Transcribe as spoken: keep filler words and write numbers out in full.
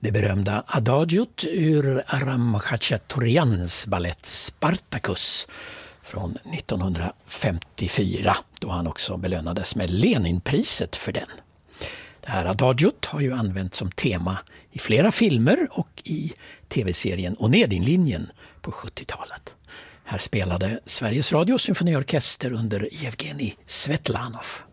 Det berömda adagiot ur Aram Khachaturians ballett Spartacus från nittonhundrafemtiofyra, då han också belönades med Leninpriset för den. Det här adagiot har ju använts som tema i flera filmer och i tv-serien Onedinlinjen på sjuttiotalet. Här spelade Sveriges Radio symfoniorkester under Evgenij Svetlanov.